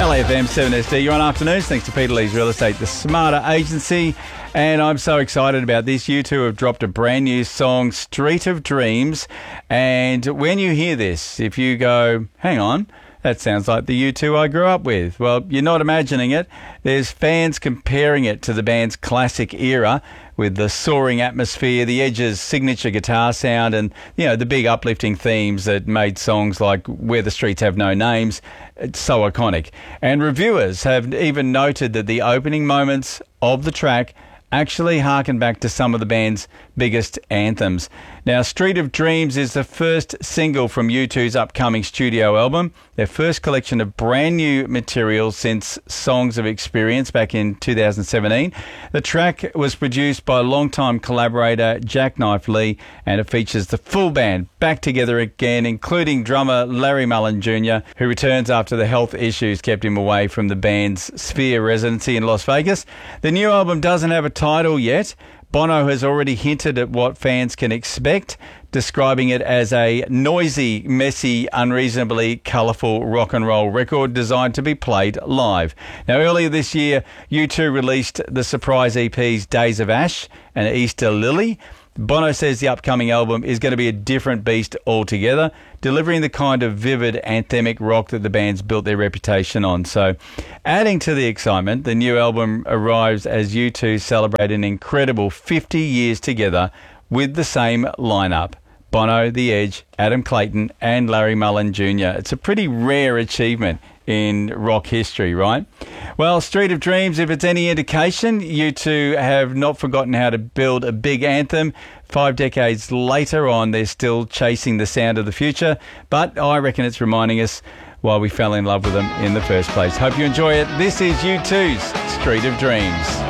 LAFM 7SD, you're on Afternoons, thanks to Peter Lee's Real Estate, the smarter agency. And I'm so excited about this. U2 have dropped a brand new song, Street of Dreams. And when you hear this, if you go, hang on, that sounds like the U2 I grew up with. Well, you're not imagining it. There's fans comparing it to the band's classic era with the soaring atmosphere, the Edge's signature guitar sound, and, you know, the big uplifting themes that made songs like Where the Streets Have No Names so iconic. And reviewers have even noted that the opening moments of the track actually harken back to some of the band's biggest anthems. Now, Street of Dreams is the first single from U2's upcoming studio album, their first collection of brand new material since Songs of Experience back in 2017. The track was produced by longtime collaborator Jackknife Lee, and it features the full band back together again, including drummer Larry Mullen Jr., who returns after the health issues kept him away from the band's Sphere residency in Las Vegas. The new album doesn't have a title yet. Bono has already hinted at what fans can expect, describing it as a noisy, messy, unreasonably colourful rock and roll record designed to be played live. Now, earlier this year, U2 released the surprise EPs Days of Ash and Easter Lily. Bono says the upcoming album is going to be a different beast altogether, delivering the kind of vivid anthemic rock that the band's built their reputation on. So, adding to the excitement, the new album arrives as U2 celebrate an incredible 50 years together with the same lineup: Bono, The Edge, Adam Clayton and Larry Mullen Jr. It's a pretty rare achievement in rock history, right? Well, Street of Dreams, if it's any indication, U2 have not forgotten how to build a big anthem. 5 decades later on, they're still chasing the sound of the future, but I reckon it's reminding us why we fell in love with them in the first place. Hope you enjoy it. This is U2's Street of Dreams.